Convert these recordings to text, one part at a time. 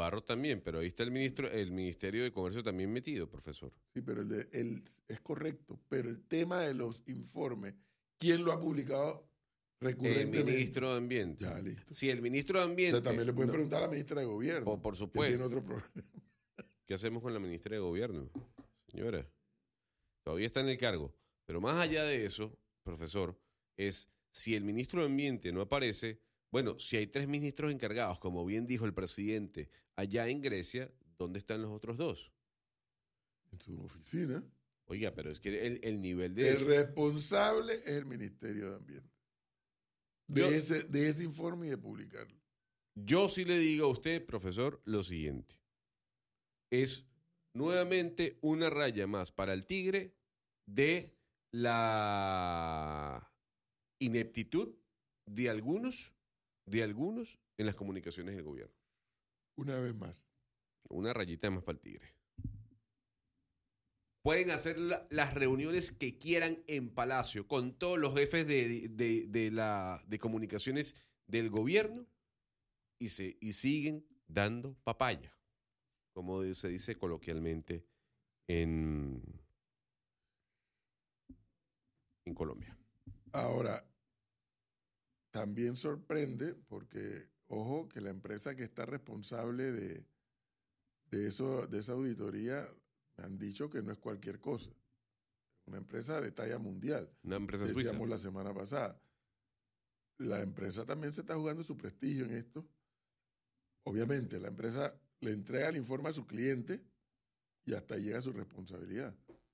Navarro también, pero ahí está el Ministerio de Comercio también metido, profesor. Sí, pero es correcto. Pero el tema de los informes, ¿quién lo ha publicado recurrentemente? El ministro de Ambiente. Ya, listo. Si el ministro de Ambiente... Entonces, también le pueden preguntar a la ministra de Gobierno. Por que supuesto. tiene otro problema. ¿Qué hacemos con la ministra de Gobierno? Señora, todavía está en el cargo. Pero más allá de eso, profesor, es si el ministro de Ambiente no aparece, bueno, si hay 3 ministros encargados, como bien dijo el presidente, allá en Grecia, ¿dónde están los otros 2? En su oficina. Oiga, pero es que el nivel de... El responsable es el Ministerio de Ambiente. De ese informe y de publicarlo. Yo sí le digo a usted, profesor, lo siguiente. Es nuevamente una raya más para el tigre de la ineptitud de algunos en las comunicaciones del gobierno. Una vez más. Una rayita más para el tigre. Pueden hacer las reuniones que quieran en Palacio con todos los jefes de comunicaciones del gobierno y siguen dando papaya, como se dice coloquialmente en Colombia. Ahora, también sorprende porque, ojo, que la empresa que está responsable de esa auditoría me han dicho que no es cualquier cosa. Una empresa de talla mundial. Una empresa Decíamos suiza. la semana pasada. La empresa también se está jugando su prestigio en esto. Obviamente, la empresa le entrega el informe a su cliente y hasta ahí llega su responsabilidad.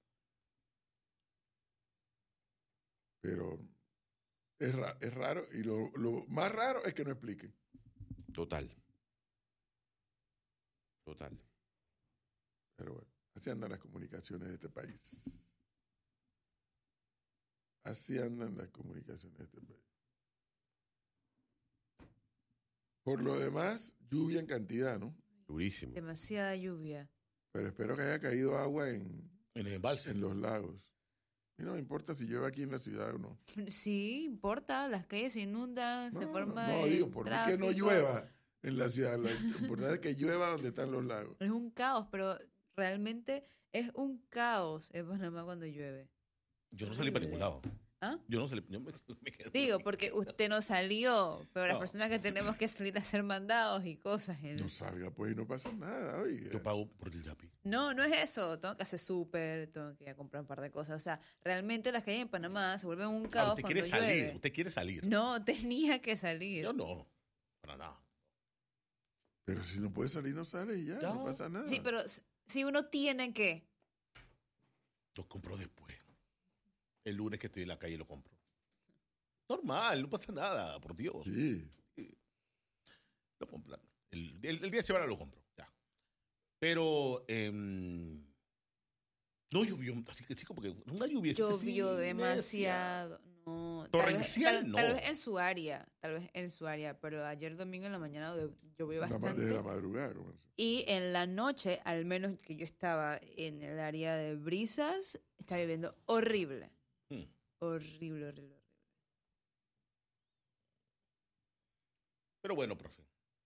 Pero es raro y lo más raro es que no expliquen. Total. Pero bueno, así andan las comunicaciones de este país. Así andan las comunicaciones de este país. Por lo demás, lluvia en cantidad, ¿no? Durísimo. Demasiada lluvia. Pero espero que haya caído agua en el embalse, en los lagos. Y no me importa si llueve aquí en la ciudad o no. Sí, importa, las calles se inundan, se forma No, digo, por mí que no llueva en la ciudad. Lo importante es que llueva donde están los lagos. Es un caos, pero realmente es un caos en Panamá cuando llueve. Yo no salí para ningún lado. ¿Ah? Yo no salí, yo me quedé Digo, porque usted no salió, pero las No. personas que tenemos que salir a hacer mandados y cosas. No salga, pues, y no pasa nada, oiga. Yo pago por el Yapi. No es eso. Tengo que hacer súper, tengo que ir a comprar un par de cosas. O sea, realmente las calles en Panamá se vuelven un caos Usted cuando quiere salir, llueve. usted quiere salir. No, tenía que salir. Yo no, para nada. Pero si no puede salir, no sale y ya, Ya. no pasa nada. Sí, pero si uno tiene que... Lo compro después. El lunes que estoy en la calle lo compro. Normal, no pasa nada, por Dios. Sí. Lo compro. El día de semana lo compro, ya. Pero no llovió, así que sí, como que una lluvia. Llovió demasiado. No, Torrencial, tal no. vez en su área, pero ayer domingo en la mañana llovió bastante. Desde la madrugada. comenzó. Y en la noche, al menos que yo estaba en el área de Brisas, estaba lloviendo horrible. Horrible. Pero bueno, profe.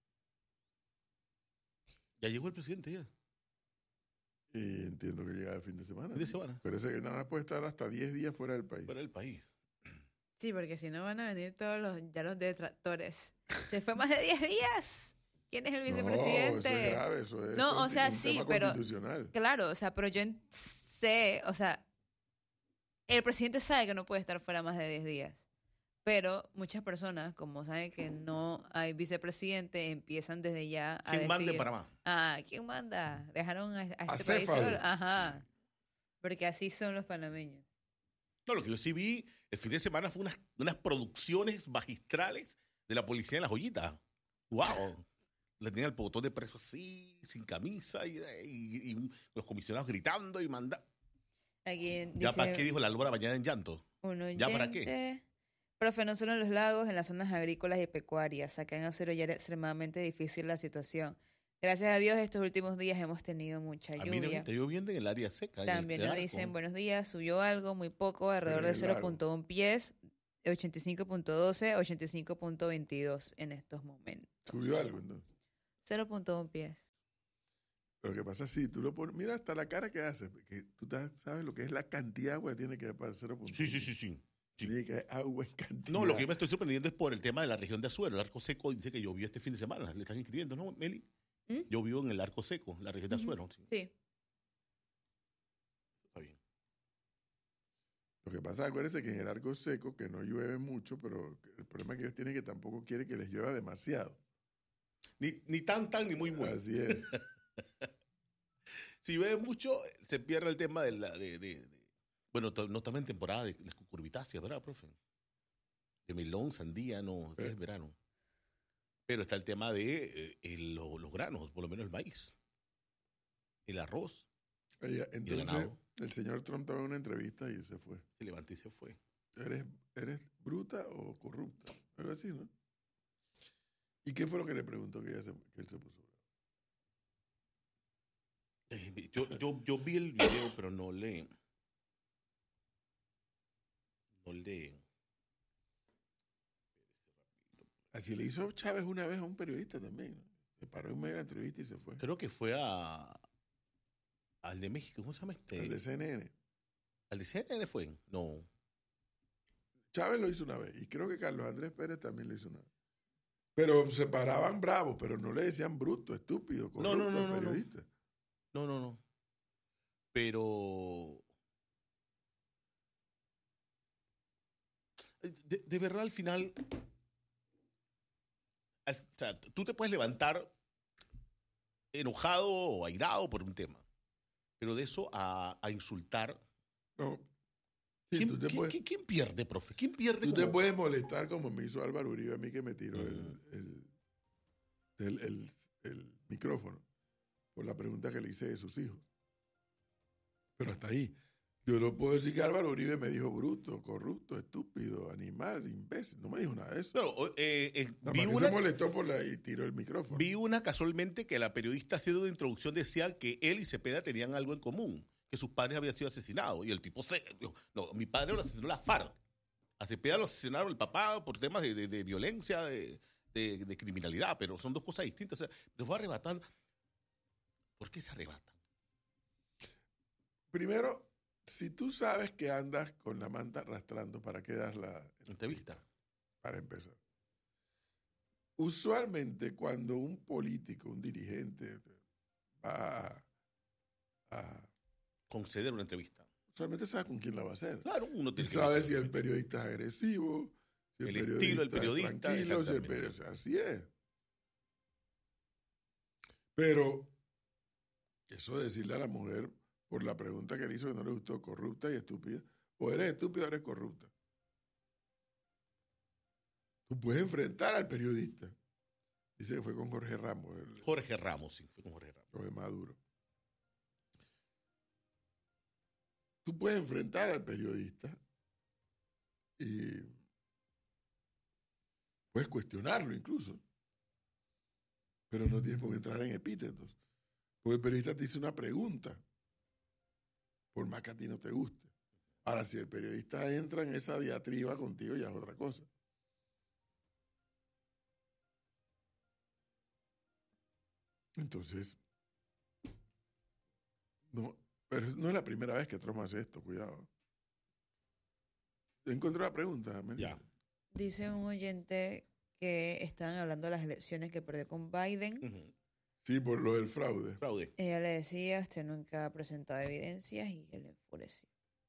Ya llegó el presidente ya. Y entiendo que llega el fin de semana. Fin de semana. Pero ese que nada más puede estar hasta 10 días fuera del país. Fuera del país. Sí, porque si no van a venir todos los detractores. Se fue más de 10 días. ¿Quién es el vicepresidente? No, eso es grave, eso es No, o sea, un sí, tema pero constitucional. claro, o sea, pero yo sé, o sea, el presidente sabe que no puede estar fuera más de 10 días. Pero muchas personas, como saben que no hay vicepresidente, empiezan desde ya a ¿Quién manda en decir, Panamá? ¿quién manda? Dejaron a este país Acéfalo. solo. Ajá. Porque así son los panameños. No, lo que yo sí vi el fin de semana fue unas producciones magistrales de la policía en La Joyita. ¡Wow! Le tenían el botón de preso así, sin camisa, y los comisionados gritando y mandando. Aquí ¿Ya dice para qué dijo la Lora bañada en llanto? un ¿Ya para qué? oyente, profe, no solo en los lagos, en las zonas agrícolas y pecuarias. Acá en Acero ya era extremadamente difícil la situación. Gracias a Dios, estos últimos días hemos tenido mucha A mí lluvia. está lloviendo en el área seca. También en nos este dicen, arco. buenos días, subió algo, muy poco, alrededor de Pero claro. 0.1 pies, 85.12, 85.22 en estos momentos. Subió algo, entonces. 0.1 pies. Lo que pasa es si tú lo pones, mira hasta la cara que hace, que tú sabes lo que es la cantidad de agua que tiene que para el 0.1. Sí. Tiene que haber agua en cantidad. No, lo que yo me estoy sorprendiendo es por el tema de la región de Azuero. El Arco Seco dice que llovió este fin de semana. Le están inscribiendo, ¿no, Meli? ¿Mm? Llovió en el Arco Seco, la región de Azuero. Sí, Sí. está bien. Lo que pasa, acuérdense que en el arco seco, que no llueve mucho, pero el problema que ellos tienen es que tampoco quiere que les llueva demasiado. Ni tan, ni muy. Así es. Si llueve mucho, se pierde el tema de la... bueno, no estamos en temporada de las cucurbitáceas, ¿verdad, profe? De melón, sandía, no, este es verano. Pero está el tema de los granos, por lo menos el maíz, el arroz. Oiga, el entonces, ganado. el señor Trump estaba en una entrevista y se fue. Se levantó y se fue. ¿Eres bruta o corrupta? Algo así, ¿no? ¿Y qué fue lo que le preguntó que él se puso? Yo vi el video, pero no le... Así le hizo Chávez una vez a un periodista también, ¿no? Se paró en medio de la entrevista y se fue. Creo que fue al de México. ¿Cómo se llama este? El de CNN. ¿Al de CNN fue? No. Chávez lo hizo una vez y creo que Carlos Andrés Pérez también lo hizo una vez. Pero se paraban bravos, pero no le decían bruto, estúpido, corrupto al periodista. No. Pero... De verdad, al final... o sea, tú te puedes levantar enojado o airado por un tema. Pero de eso a insultar... No. Sí, ¿Quién pierde, profe? ¿Quién pierde? Tú te puedes molestar como me hizo Álvaro Uribe a mí que me tiró el micrófono por la pregunta que le hice de sus hijos. Pero hasta ahí. Yo no puedo decir que Álvaro Uribe me dijo bruto, corrupto, estúpido, animal, imbécil. No me dijo nada de eso. Pero, se molestó y tiró el micrófono. Vi una casualmente que la periodista haciendo una introducción decía que él y Cepeda tenían algo en común, que sus padres habían sido asesinados. Y el tipo dijo, no, mi padre lo asesinó la FARC. A Cepeda lo asesinaron el papá por temas de violencia, de criminalidad, pero son dos cosas distintas. O sea, los fue arrebatando. ¿Por qué se arrebatan? Primero, si tú sabes que andas con la manta arrastrando, ¿para qué das la entrevista? Para empezar. Usualmente cuando un político, un dirigente va a conceder una entrevista, usualmente sabe con quién la va a hacer. Claro, uno tiene sabe si el periodista es agresivo, si el estilo del periodista. Es tranquilo, si el periodista, así es. Pero eso de decirle a la mujer por la pregunta que le hizo que no le gustó, corrupta y estúpida, o eres estúpida o eres corrupta. Tú puedes enfrentar al periodista. Dice que fue con Jorge Ramos. Jorge Ramos, sí, fue con Jorge Ramos. Lo de Maduro. Tú puedes enfrentar al periodista y puedes cuestionarlo incluso, pero no tienes por qué entrar en epítetos. Porque el periodista te dice una pregunta, por más que a ti no te guste. Ahora, si el periodista entra en esa diatriba contigo, ya es otra cosa. Entonces, no, pero no es la primera vez que Trump hace esto, cuidado. Encontré la pregunta, Amelia. Ya. Dice un oyente que estaban hablando de las elecciones que perdió con Biden. Uh-huh. Sí, por lo del fraude. Ella le decía, usted nunca ha presentado evidencias, y él enfureció.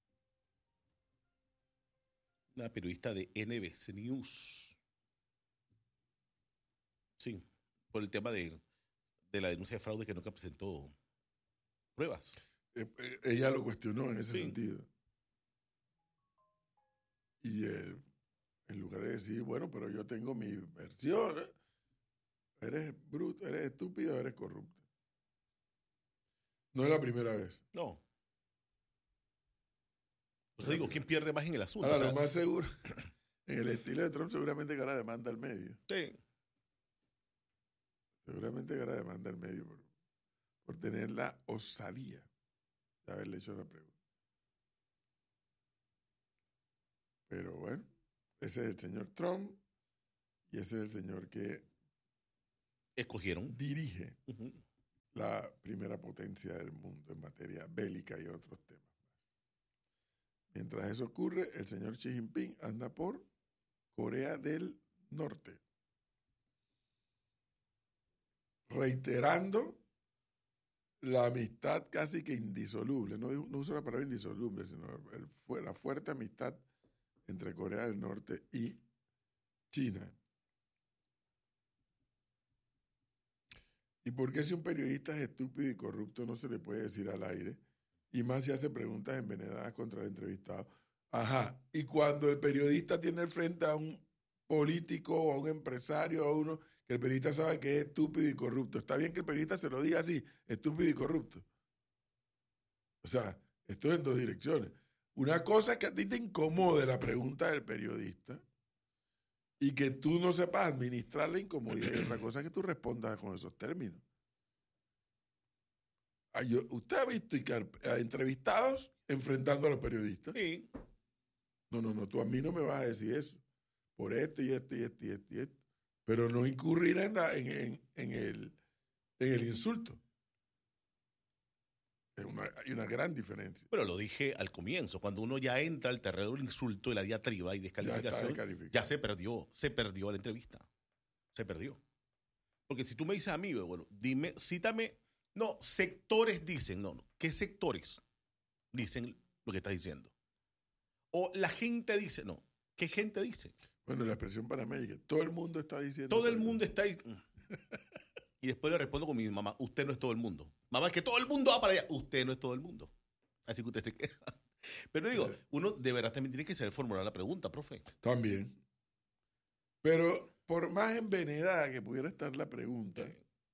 Una periodista de NBC News. Sí, por el tema de la denuncia de fraude que nunca presentó pruebas. Ella lo cuestionó en ese sentido. Y en lugar de decir, bueno, pero yo tengo mi versión, eres bruto, eres estúpido, eres corrupto. No es la primera vez. No. O sea, digo, ¿quién pierde más en el asunto? Ahora, lo más seguro, en el estilo de Trump, seguramente que ahora demanda al medio. Sí. Seguramente que ahora demanda al medio por tener la osadía de haberle hecho la pregunta. Pero bueno, ese es el señor Trump y ese es el señor que escogieron, dirige la primera potencia del mundo en materia bélica y otros temas. Mientras eso ocurre, el señor Xi Jinping anda por Corea del Norte, reiterando la amistad casi que indisoluble, no uso la palabra indisoluble, sino la fuerte amistad entre Corea del Norte y China. ¿Y por qué si un periodista es estúpido y corrupto no se le puede decir al aire? Y más si hace preguntas envenenadas contra el entrevistado. Ajá, y cuando el periodista tiene al frente a un político o a un empresario o a uno que el periodista sabe que es estúpido y corrupto, ¿está bien que el periodista se lo diga así, estúpido y corrupto? O sea, esto es en dos direcciones. Una cosa es que a ti te incomode la pregunta del periodista y que tú no sepas administrar la incomodidad, y otra cosa es que tú respondas con esos términos. ¿Usted ha visto a entrevistados enfrentando a los periodistas? Sí. No, tú a mí no me vas a decir eso. Por esto y esto y esto y esto y esto. Pero no incurrir en el insulto. Hay una gran diferencia. Pero lo dije al comienzo, cuando uno ya entra al terreno del insulto, de la diatriba y descalificación, ya se perdió la entrevista. Se perdió. Porque si tú me dices a mí, bueno, dime, cítame, no, sectores dicen, no, ¿qué sectores dicen lo que estás diciendo? O la gente dice, no, ¿qué gente dice? Bueno, la expresión panameña, todo el mundo está diciendo. Todo el mundo está diciendo. Y después le respondo con mi mamá, usted no es todo el mundo. Mamá, es que todo el mundo va para allá. Usted no es todo el mundo. Así que usted se queda. Pero digo, uno de verdad también tiene que saber formular la pregunta, profe. También. Pero por más envenenada que pudiera estar la pregunta,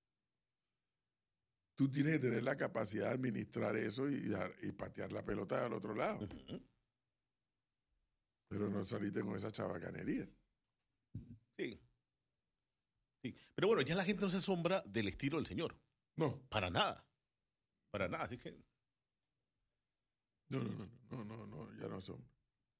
tú tienes que tener la capacidad de administrar eso y patear la pelota al otro lado. Uh-huh. Pero no saliste con esa chabacanería. Sí. Sí. Pero bueno, ya la gente no se asombra del estilo del señor. No. Para nada. Para nada. Así que... No, ya no son.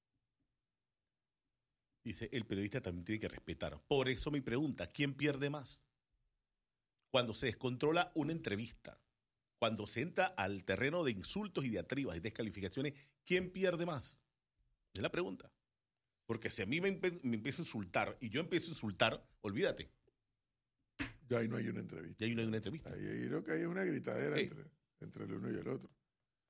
Dice, el periodista también tiene que respetar. Por eso mi pregunta, ¿quién pierde más? Cuando se descontrola una entrevista, cuando se entra al terreno de insultos y diatribas y descalificaciones, ¿quién pierde más? Es la pregunta. Porque si a mí me empieza a insultar y yo empiezo a insultar, olvídate. Ya ahí no hay una entrevista. Ya ahí no hay una entrevista. Ahí lo que hay es una gritadera entre el uno y el otro.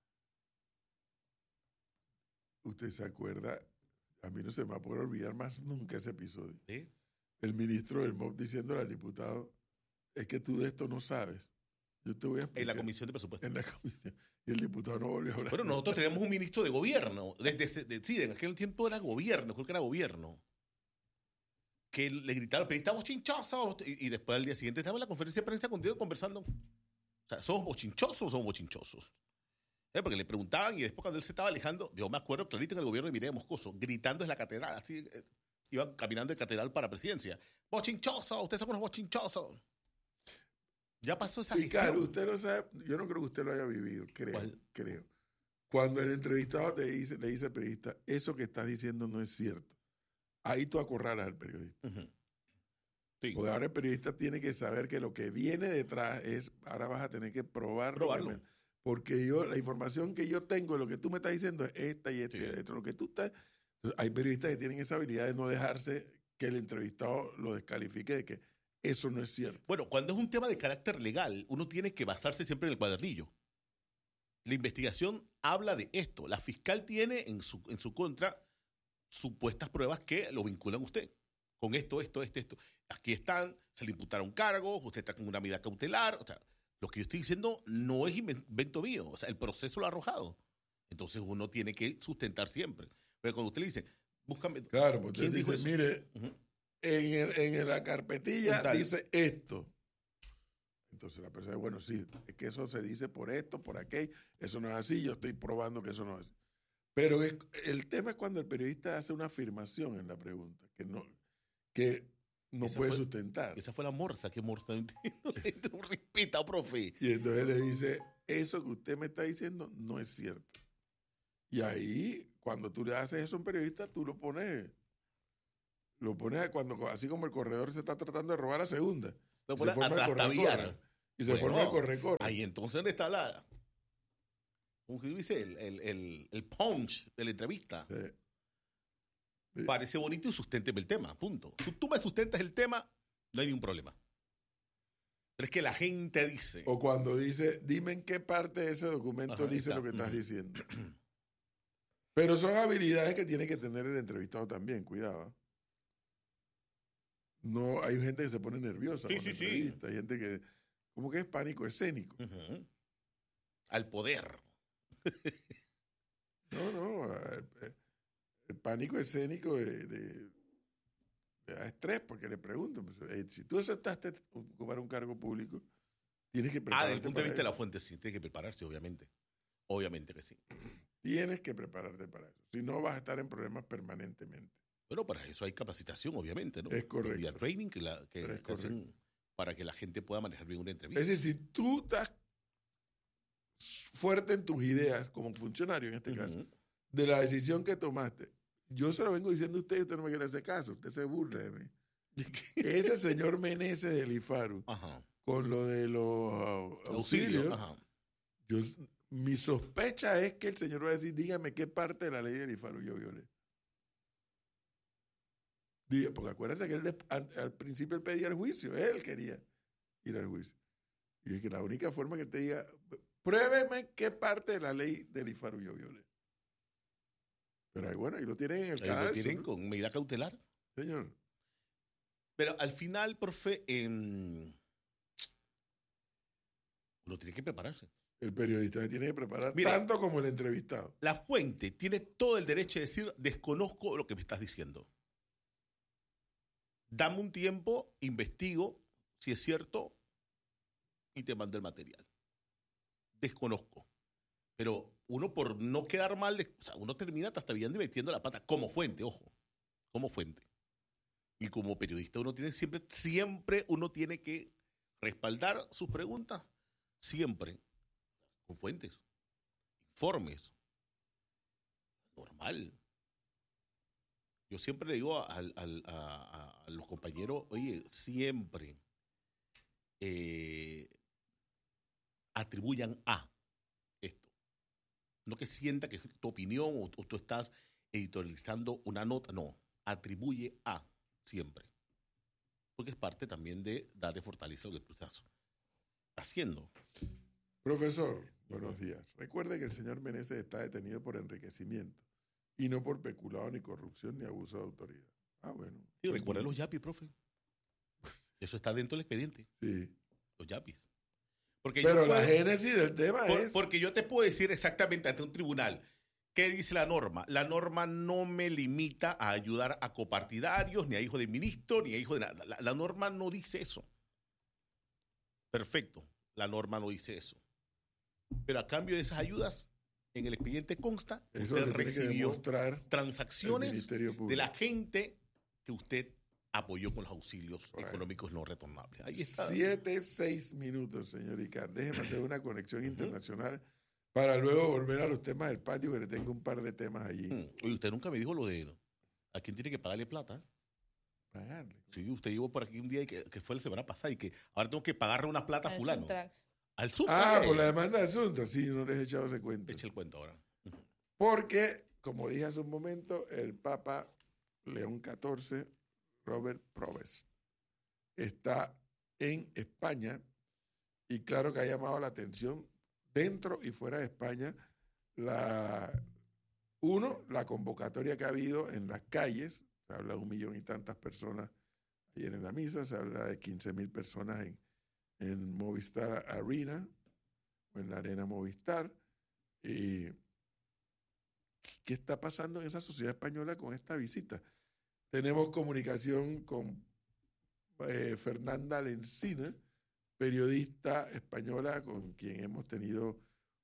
Usted se acuerda, a mí no se me va a poder olvidar más nunca ese episodio. ¿Sí? El ministro del MOP diciéndole al diputado, es que tú de esto no sabes. Yo te voy a explicar. En la comisión de presupuesto. En la comisión. Y el diputado no volvió a hablar. Bueno, nosotros tenemos un ministro de gobierno. Sí, en aquel tiempo era gobierno, creo que era gobierno. Que le gritaron, pero estamos chinchosos. Y después al día siguiente estaba en la conferencia de prensa contigo conversando. O sea, ¿somos bochinchosos o somos bochinchosos? Porque le preguntaban y después cuando él se estaba alejando, yo me acuerdo clarito en el gobierno de Mireya Moscoso, gritando en la catedral, así, iban caminando de catedral para presidencia. ¡Bochinchosos! ¡Ustedes son unos bochinchosos! Ya pasó esa gestión. Claro, usted lo sabe, yo no creo que usted lo haya vivido, creo. Cuando el entrevistado le dice al periodista, eso que estás diciendo no es cierto. Ahí tú acorralas al periodista. Uh-huh. Sí. Porque ahora el periodista tiene que saber que lo que viene detrás es, ahora vas a tener que probarlo. Porque la información que yo tengo de lo que tú me estás diciendo es esta y esta y esta. Lo que tú estás... Hay periodistas que tienen esa habilidad de no dejarse que el entrevistado lo descalifique de que eso no es cierto. Bueno, cuando es un tema de carácter legal, uno tiene que basarse siempre en el cuadernillo. La investigación habla de esto. La fiscal tiene en su contra supuestas pruebas que lo vinculan a usted con esto. Aquí están, se le imputaron cargos, usted está con una medida cautelar. O sea, lo que yo estoy diciendo no es invento mío. O sea, el proceso lo ha arrojado. Entonces uno tiene que sustentar siempre. Pero cuando usted le dice, búscame. Claro, porque usted dice, mire, en la carpetilla dice esto. Entonces la persona dice, bueno, sí, es que eso se dice por esto, por aquello, eso no es así, yo estoy probando que eso no es así. Pero el tema es cuando el periodista hace una afirmación en la pregunta, que no puede sustentar. Esa fue la morsa, que morsa no respeta, profe. Y entonces le dice, eso que usted me está diciendo no es cierto. Y ahí, cuando tú le haces eso a un periodista, tú lo pones cuando, así como el corredor se está tratando de robar la segunda. Lo pone a trastabillar. Y se Bueno, forma el corre-corre. ahí entonces, ¿dónde está ¿cómo que dice? El punch de la entrevista. Sí. Sí. Parece bonito y susténteme el tema, punto. Si tú me sustentas el tema, no hay ningún problema. Pero es que la gente dice... O cuando dice, dime en qué parte de ese documento Ajá, dice está. lo que estás diciendo. Pero son habilidades que tiene que tener el entrevistado también, cuidado. ¿Eh? No, hay gente que se pone nerviosa Sí, con la sí, sí. entrevista. Hay gente que, como que es pánico escénico. Ujú. Al poder. No, el pánico escénico de da estrés porque le preguntan, pues, si tú aceptaste ocupar un cargo público, tienes que prepararte. Desde el punto de para vista de la eso. fuente, sí, tiene que prepararse, obviamente. Obviamente que sí. Tienes que prepararte para eso. Si no, vas a estar en problemas permanentemente. Bueno, para eso hay capacitación, obviamente, ¿no? Es correcto. Y el training que Es que hacen para que la gente pueda manejar bien una entrevista. Es decir, si tú estás fuerte en tus ideas como funcionario en este caso, Ujú. de la decisión que tomaste, yo se lo vengo diciendo a usted y usted no me quiere hacer caso, usted se burla de mí. Ese señor Meneses del IFARU, Ajá. con lo de los auxilios, Ajá. mi sospecha es que el señor va a decir, dígame qué parte de la ley del IFARU yo violé. Porque acuérdense que él al principio él pedía el juicio, él quería ir al juicio. Y es que la única forma que te diga, pruébeme qué parte de la ley del IFARU yo violé. Pero ahí, bueno, ahí lo tienen en el Ahí canal. lo tienen con medida cautelar. Señor. Pero al final, profe, uno tiene que prepararse. El periodista se tiene que preparar Mire, tanto como el entrevistado. La fuente tiene todo el derecho de decir, desconozco lo que me estás diciendo. Dame un tiempo, investigo si es cierto y te mando el material. Desconozco. Pero uno por no quedar mal, o sea, uno termina hasta bien metiendo la pata como fuente, ojo, como fuente. Y como periodista uno tiene siempre uno tiene que respaldar sus preguntas, siempre, con fuentes, informes. Normal. Yo siempre le digo a los compañeros, oye, siempre atribuyan a esto. No que sienta que es tu opinión o tú estás editorializando una nota. No, atribuye a siempre. Porque es parte también de darle fortaleza a lo que tú estás haciendo. Profesor, buenos días. Recuerde que el señor Meneses está detenido por enriquecimiento y no por peculado, ni corrupción, ni abuso de autoridad. Ah, bueno. Y recuerda los yapis, profe. Eso está dentro del expediente. Sí. Los yapis. Porque Pero la génesis del tema es... Porque yo te puedo decir exactamente ante un tribunal qué dice la norma. La norma no me limita a ayudar a copartidarios, ni a hijos de ministro, ni a hijos de nada. La norma no dice eso. Perfecto. La norma no dice eso. Pero a cambio de esas ayudas, en el expediente consta que Eso usted le tiene que recibió demostrar el transacciones Ministerio Público. de la gente que usted apoyó con los auxilios Bueno. económicos no retornables. Ahí está. 7-6 minutos, señor Icar. Déjeme hacer una conexión internacional para luego volver a los temas del patio, que le tengo un par de temas allí. Oye, usted nunca me dijo lo de a quién tiene que pagarle plata. Pagarle. Sí, usted llegó por aquí un día que fue la semana pasada y que ahora tengo que pagarle una plata a Al fulano. Suntrax. Al Suntrax. Ah, por la demanda de Suntra. Sí, no les he echado ese cuento. Eche el cuento ahora. Porque, como dije hace un momento, el Papa León XIV, Robert Probst, está en España y claro que ha llamado la atención dentro y fuera de España la convocatoria que ha habido en las calles. Se habla de 1 millón y tantas personas ayer en la misa, se habla de 15,000 personas en Movistar Arena o en la Arena Movistar. Y ¿qué está pasando en esa sociedad española con esta visita? Tenemos comunicación con Fernanda Lencina, periodista española con quien hemos tenido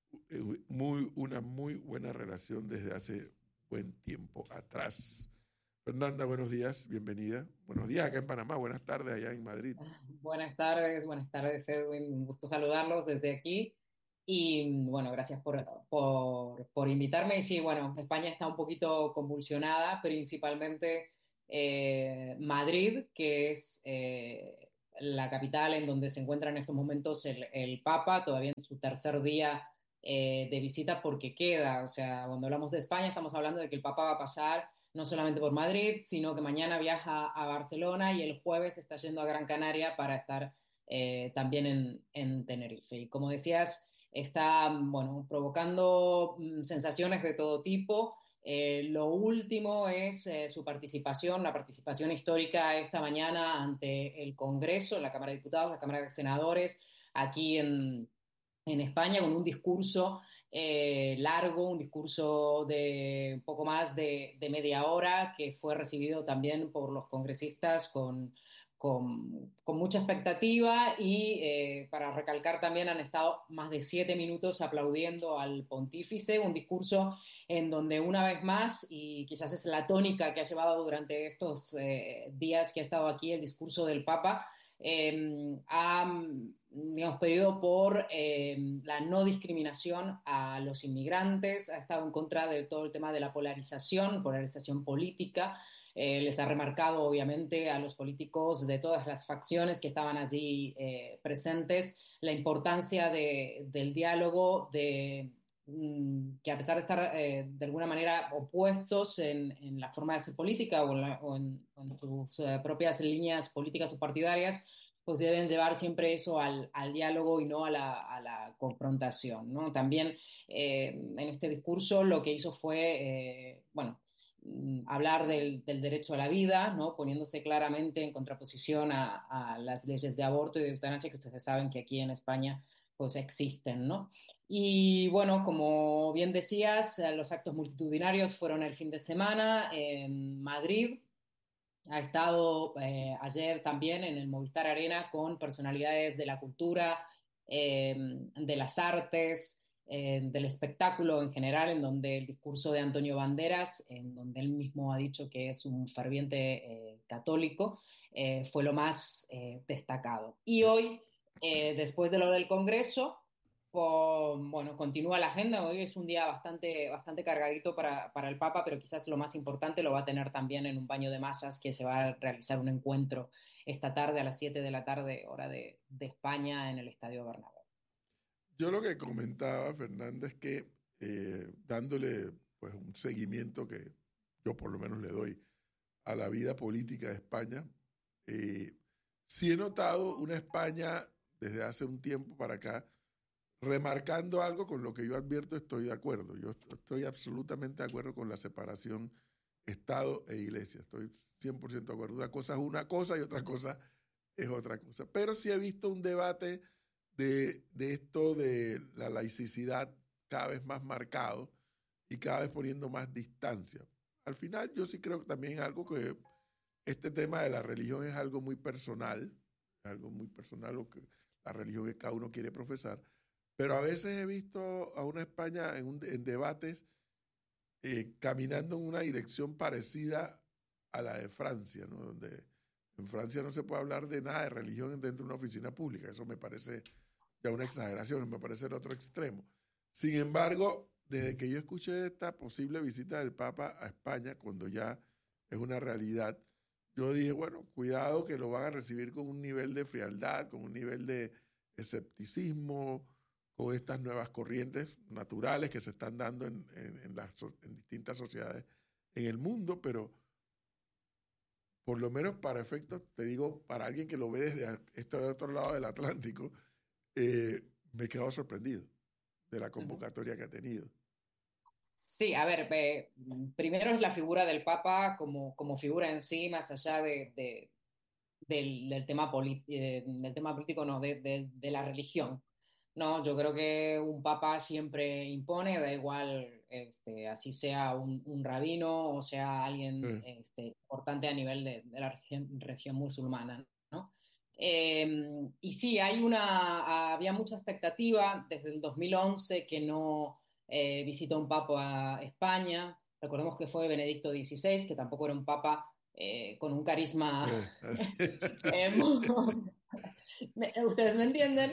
una muy buena relación desde hace buen tiempo atrás. Fernanda, buenos días, bienvenida. Buenos días acá en Panamá, buenas tardes allá en Madrid. Buenas tardes Edwin, un gusto saludarlos desde aquí y bueno, gracias por invitarme. Y sí, bueno, España está un poquito convulsionada, principalmente Madrid, que es la capital en donde se encuentra en estos momentos el Papa, todavía en su tercer día de visita porque queda, o sea, cuando hablamos de España estamos hablando de que el Papa va a pasar no solamente por Madrid, sino que mañana viaja a Barcelona y el jueves está yendo a Gran Canaria para estar también en Tenerife. Y como decías, está, bueno, provocando sensaciones de todo tipo. Lo último es su participación, la participación histórica esta mañana ante el Congreso, la Cámara de Diputados, la Cámara de Senadores, aquí en España, con un discurso largo, un discurso de un poco más de media hora, que fue recibido también por los congresistas con mucha expectativa y para recalcar también han estado más de 7 minutos aplaudiendo al pontífice, un discurso en donde una vez más, y quizás es la tónica que ha llevado durante estos días que ha estado aquí el discurso del Papa, ha digamos, pedido por la no discriminación a los inmigrantes, ha estado en contra de todo el tema de la polarización política, les ha remarcado obviamente a los políticos de todas las facciones que estaban allí presentes la importancia del diálogo, que a pesar de estar de alguna manera opuestos en la forma de hacer política o en sus propias líneas políticas o partidarias, pues deben llevar siempre eso al diálogo y no a la confrontación, ¿no? También en este discurso lo que hizo fue, bueno, hablar del derecho a la vida, ¿no? Poniéndose claramente en contraposición a las leyes de aborto y de eutanasia que ustedes saben que aquí en España pues existen, ¿no? Y bueno, como bien decías, los actos multitudinarios fueron el fin de semana en Madrid. Ha estado ayer también en el Movistar Arena con personalidades de la cultura, de las artes, del espectáculo en general, en donde el discurso de Antonio Banderas, en donde él mismo ha dicho que es un ferviente católico, fue lo más destacado. Y hoy, después de lo del Congreso, bueno, continúa la agenda. Hoy es un día bastante cargadito para el Papa, pero quizás lo más importante lo va a tener también en un baño de masas que se va a realizar un encuentro esta tarde a las 7 de la tarde, hora de España, en el Estadio Bernabéu. Yo lo que comentaba, Fernanda, es que dándole pues un seguimiento que yo por lo menos le doy a la vida política de España, sí he notado una España desde hace un tiempo para acá remarcando algo con lo que yo advierto estoy de acuerdo. Yo estoy absolutamente de acuerdo con la separación Estado e Iglesia. Estoy 100% de acuerdo. Una cosa es una cosa y otra cosa es otra cosa. Pero sí he visto un debate de esto de la laicidad cada vez más marcado y cada vez poniendo más distancia. Al final yo sí creo que también algo que este tema de la religión es algo muy personal, lo que la religión que cada uno quiere profesar, pero a veces he visto a una España en debates caminando en una dirección parecida a la de Francia, ¿no? Donde en Francia no se puede hablar de nada de religión dentro de una oficina pública. Eso me parece ya una exageración, me parece el otro extremo. Sin embargo, desde que yo escuché esta posible visita del Papa a España, cuando ya es una realidad, yo dije, bueno, cuidado que lo van a recibir con un nivel de frialdad, con un nivel de escepticismo, con estas nuevas corrientes naturales que se están dando en distintas sociedades en el mundo, pero por lo menos para efectos, te digo, para alguien que lo ve desde este otro lado del Atlántico, me he quedado sorprendido de la convocatoria que ha tenido. Sí, a ver, primero es la figura del Papa como figura en sí, más allá del tema del tema político, no, de la religión. No, yo creo que un papa siempre impone, da igual así sea un rabino o sea alguien importante a nivel de la región musulmana, ¿no? Y sí, había mucha expectativa desde el 2011 que no visitó un papa a España. Recordemos que fue Benedicto XVI, que tampoco era un papa con un carisma ustedes me entienden.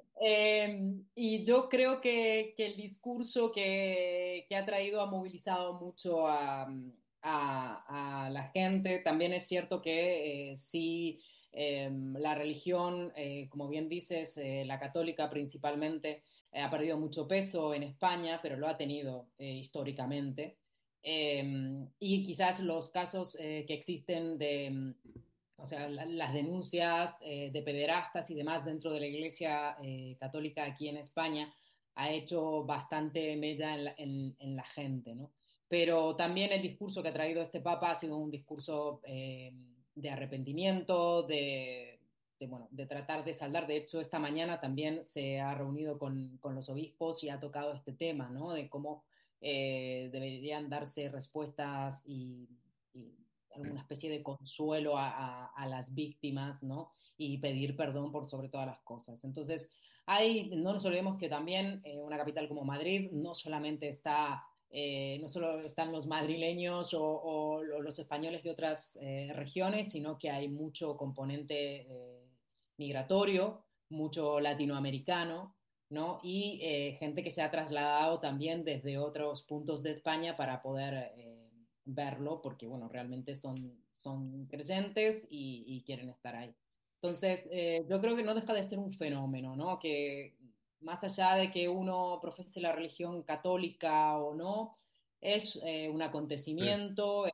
Y yo creo que el discurso que ha traído ha movilizado mucho a la gente. También es cierto que sí La religión, como bien dices, la católica principalmente, ha perdido mucho peso en España, pero lo ha tenido históricamente. Y quizás los casos que existen o sea, las denuncias de pederastas y demás dentro de la Iglesia católica aquí en España ha hecho bastante mella en la gente, ¿no? Pero también el discurso que ha traído este Papa ha sido un discurso de arrepentimiento, bueno, de tratar de saldar. De hecho, esta mañana también se ha reunido con los obispos y ha tocado este tema, ¿no? De cómo deberían darse respuestas y alguna especie de consuelo a las víctimas, ¿no? Y pedir perdón por sobre todas las cosas. Entonces, no nos olvidemos que también una capital como Madrid no solamente no solo están los madrileños o los españoles de otras regiones, sino que hay mucho componente migratorio, mucho latinoamericano, ¿no? Y gente que se ha trasladado también desde otros puntos de España para poder verlo, porque, bueno, realmente son creyentes y quieren estar ahí. Entonces, yo creo que no deja de ser un fenómeno, ¿no? Que más allá de que uno profese la religión católica o no, es un Sí. acontecimiento,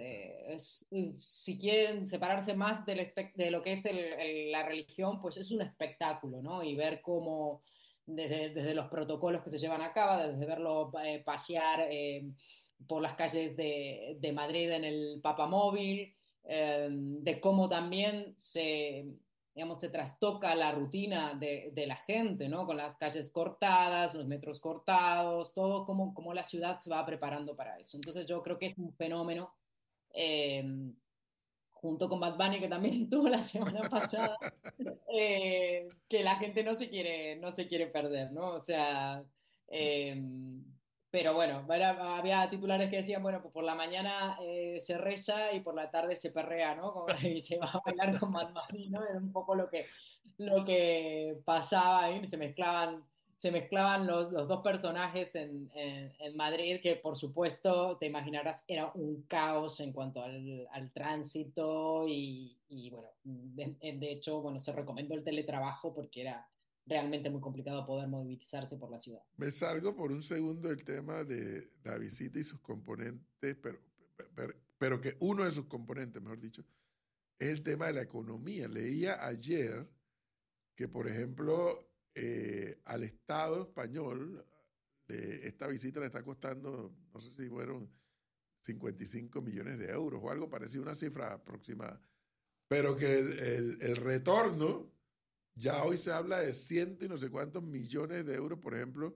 si quieren separarse más de lo que es la religión, pues es un espectáculo, ¿no? Y ver cómo desde los protocolos que se llevan a cabo, desde verlo pasear por las calles de Madrid en el Papamóvil, de cómo también digamos, se trastoca la rutina de la gente, ¿no? Con las calles cortadas, los metros cortados, todo como la ciudad se va preparando para eso. Entonces yo creo que es un fenómeno, eh, junto con Bad Bunny, que también estuvo la semana pasada, que la gente no se quiere perder, ¿no? O sea, eh, pero bueno, había titulares que decían, bueno, pues por la mañana se reza y por la tarde se perrea, ¿no? Y se va a bailar con Bad Bunny, ¿no? Era un poco lo que pasaba ahí, se mezclaban los dos personajes en Madrid, que por supuesto, te imaginarás, era un caos en cuanto al tránsito y bueno, de hecho, bueno, se recomendó el teletrabajo porque era realmente muy complicado poder movilizarse por la ciudad. Me salgo por un segundo del tema de la visita y sus componentes, pero que uno de sus componentes, mejor dicho, es el tema de la economía. Leía ayer que, por ejemplo, al Estado español, esta visita le está costando, no sé si fueron 55 millones de euros o algo parecido, una cifra aproximada. Pero que el retorno, ya hoy se habla de ciento y no sé cuántos millones de euros, por ejemplo,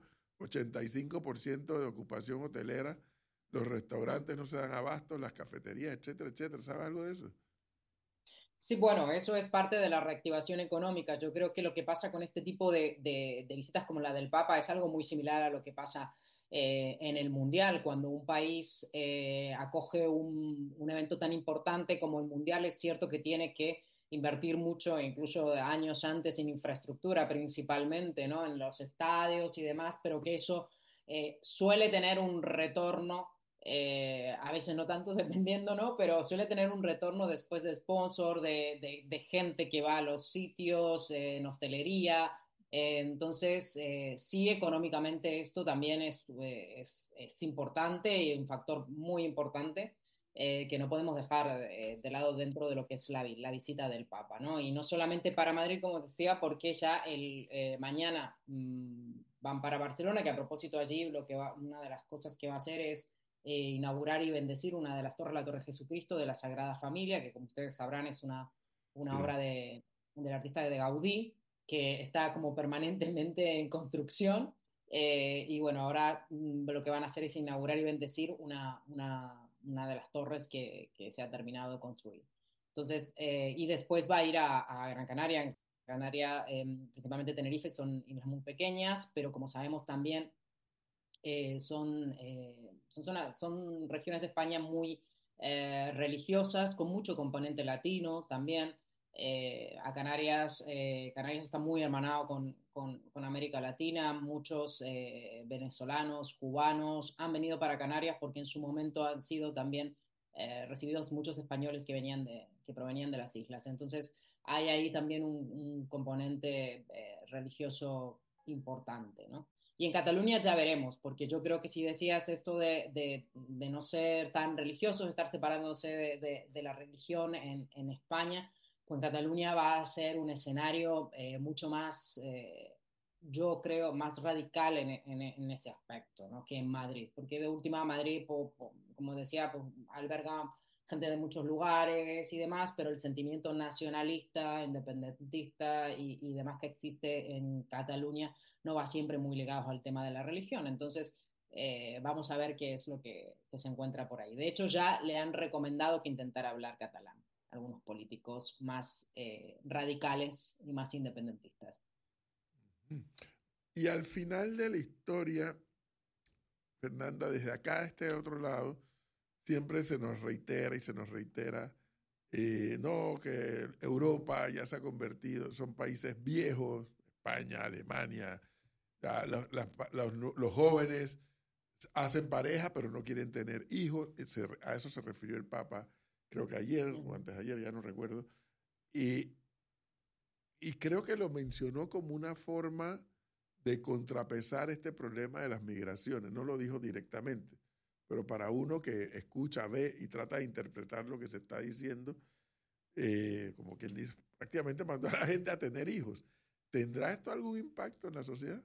85% de ocupación hotelera, los restaurantes no se dan abasto, las cafeterías, etcétera, etcétera. ¿Sabes algo de eso? Sí, bueno, eso es parte de la reactivación económica. Yo creo que lo que pasa con este tipo de visitas como la del Papa es algo muy similar a lo que pasa en el Mundial. Cuando un país acoge un evento tan importante como el Mundial, es cierto que tiene que invertir mucho, incluso años antes, en infraestructura principalmente, ¿no? En los estadios y demás, pero que eso suele tener un retorno, a veces no tanto dependiendo, ¿no? Pero suele tener un retorno después de sponsor, de gente que va a los sitios, en hostelería. Entonces, sí, económicamente esto también es importante y un factor muy importante que no podemos dejar de lado dentro de lo que es la visita del Papa, ¿no? Y no solamente para Madrid, como decía, porque ya mañana van para Barcelona, que a propósito allí una de las cosas que va a hacer es inaugurar y bendecir una de las torres, la Torre Jesucristo de la Sagrada Familia, que como ustedes sabrán es una Sí. obra del artista de Gaudí, que está como permanentemente en construcción. Y bueno, ahora lo que van a hacer es inaugurar y bendecir una de las torres que se ha terminado de construir. Entonces, y después va a ir a Gran Canaria. En Canaria, principalmente Tenerife, son islas muy pequeñas, pero como sabemos también son regiones de España muy religiosas, con mucho componente latino también. Canarias está muy hermanado con América Latina, muchos venezolanos, cubanos han venido para Canarias porque en su momento han sido también recibidos muchos españoles que provenían de las islas. Entonces, hay ahí también un componente religioso importante, ¿no? Y en Cataluña ya veremos, porque yo creo que si decías esto de no ser tan religiosos, estar separándose de la religión en España, pues en Cataluña va a ser un escenario mucho más, yo creo, más radical en ese aspecto, ¿no? Que en Madrid, porque de última Madrid, como decía, pues, alberga gente de muchos lugares y demás, pero el sentimiento nacionalista, independentista y demás que existe en Cataluña no va siempre muy ligado al tema de la religión. Entonces, vamos a ver qué es lo que se encuentra por ahí. De hecho, ya le han recomendado que intentara hablar catalán algunos políticos más radicales y más independentistas. Y al final de la historia, Fernanda, desde acá, este otro lado, siempre se nos reitera y se nos reitera, no, que Europa ya se ha convertido, son países viejos, España, Alemania, los jóvenes hacen pareja pero no quieren tener hijos, a eso se refirió el Papa, creo que ayer o antes de ayer, ya no recuerdo, y, y creo que lo mencionó como una forma de contrapesar este problema de las migraciones, no lo dijo directamente, pero para uno que escucha, ve y trata de interpretar lo que se está diciendo, como quien dice, prácticamente mandó a la gente a tener hijos. ¿Tendrá esto algún impacto en la sociedad?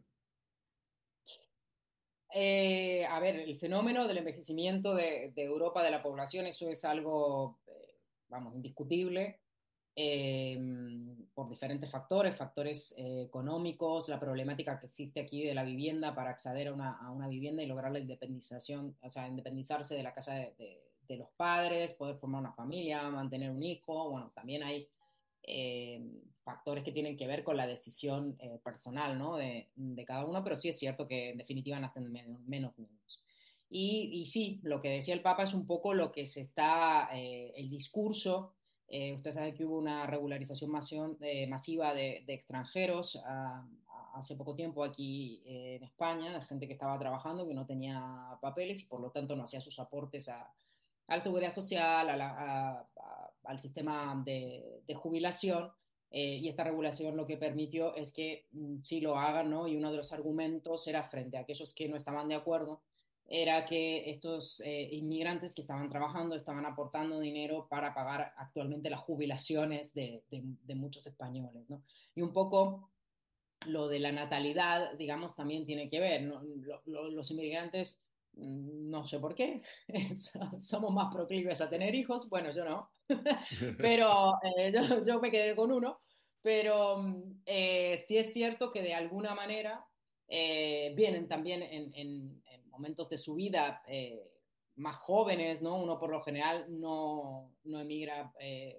A ver, el fenómeno del envejecimiento de Europa, de la población, eso es algo, vamos, indiscutible. eh, por diferentes factores, factores económicos, la problemática que existe aquí de la vivienda para acceder a una vivienda y lograr la independización, o sea, independizarse de la casa de los padres, poder formar una familia, mantener un hijo. Bueno, también hay factores que tienen que ver con la decisión personal, ¿no? De cada uno, pero sí es cierto que en definitiva nacen menos niños. Y sí, lo que decía el Papa es un poco lo que se está, el discurso. Usted sabe que hubo una regularización masiva de extranjeros hace poco tiempo aquí en España, de gente que estaba trabajando, que no tenía papeles y por lo tanto no hacía sus aportes a la seguridad social, al sistema de jubilación. Y esta regulación lo que permitió es que sí lo hagan, ¿no? Y uno de los argumentos era frente a aquellos que no estaban de acuerdo, era que estos inmigrantes que estaban trabajando estaban aportando dinero para pagar actualmente las jubilaciones de muchos españoles, ¿no? Y un poco lo de la natalidad, digamos, también tiene que ver, ¿no? Los inmigrantes, no sé por qué, somos más proclives a tener hijos, bueno, yo no, pero yo me quedé con uno, pero sí es cierto que de alguna manera vienen también en momentos de su vida más jóvenes, ¿no? Uno por lo general no emigra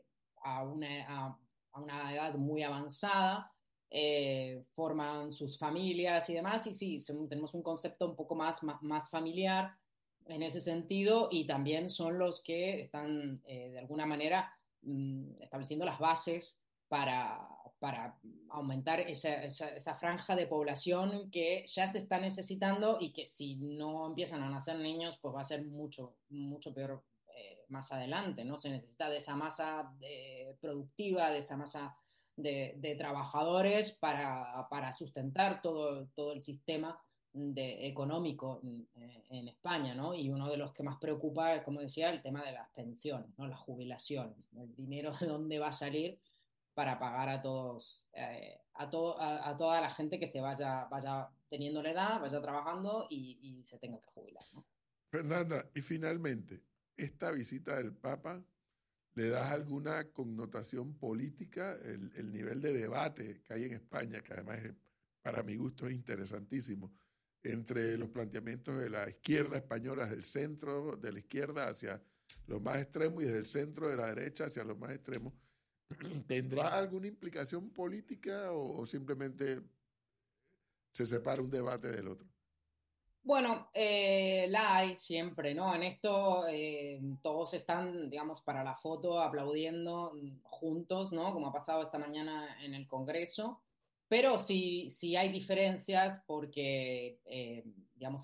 a una edad muy avanzada, forman sus familias y demás, y sí, tenemos un concepto un poco más familiar en ese sentido, y también son los que están de alguna manera estableciendo las bases para aumentar esa franja de población que ya se está necesitando y que si no empiezan a nacer niños, pues va a ser mucho peor más adelante, ¿no? Se necesita de esa masa productiva, de esa masa de trabajadores para sustentar todo el sistema económico en España, ¿no? Y uno de los que más preocupa, como decía, el tema de las pensiones, ¿no? Las jubilaciones, ¿no? El dinero de dónde va a salir para pagar a todos, a toda la gente que se vaya teniendo la edad, vaya trabajando y se tenga que jubilar, ¿no? Fernanda, y finalmente, esta visita del Papa, ¿le das alguna connotación política? El nivel de debate que hay en España, que además para mi gusto es interesantísimo, entre los planteamientos de la izquierda española, del centro de la izquierda hacia lo más extremo y desde el centro de la derecha hacia lo más extremo, ¿tendrá alguna implicación política o simplemente se separa un debate del otro? Bueno, la hay siempre, ¿no? En esto todos están, digamos, para la foto aplaudiendo juntos, ¿no? Como ha pasado esta mañana en el Congreso. Pero sí hay diferencias porque, digamos,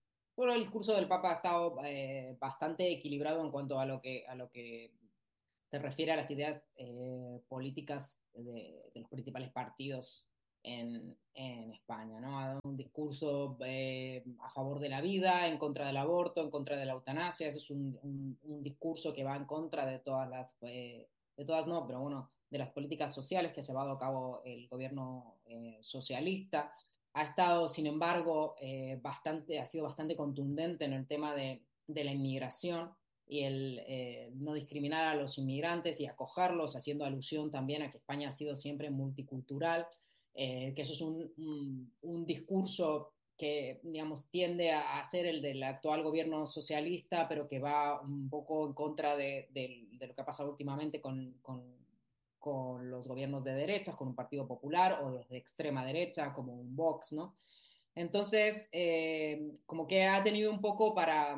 el discurso del Papa ha estado bastante equilibrado en cuanto a lo que se refiere a las ideas políticas de los principales partidos en España, ¿no? Ha dado un discurso a favor de la vida, en contra del aborto, en contra de la eutanasia. Eso es un discurso que va en contra de todas de todas no, pero bueno, de las políticas sociales que ha llevado a cabo el gobierno socialista. Ha estado, sin embargo, ha sido bastante contundente en el tema de la inmigración y el no discriminar a los inmigrantes y acogerlos, haciendo alusión también a que España ha sido siempre multicultural, que eso es un discurso que, digamos, tiende a ser el del actual gobierno socialista, pero que va un poco en contra de lo que ha pasado últimamente con los gobiernos de derechas, con un Partido Popular, o los de extrema derecha, como un Vox, ¿no? Entonces, como que ha tenido un poco